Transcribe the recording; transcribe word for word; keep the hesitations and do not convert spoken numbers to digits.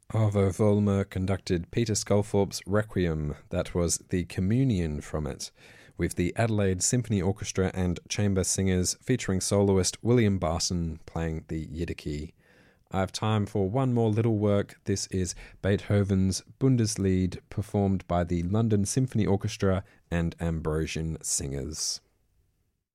Arvo Volmer conducted Peter Sculthorpe's Requiem, that was the communion from it, with the Adelaide Symphony Orchestra and chamber singers featuring soloist William Barson playing the Yiddiki. I have time for one more little work. This is Beethoven's Bundeslied, performed by the London Symphony Orchestra and Ambrosian Singers.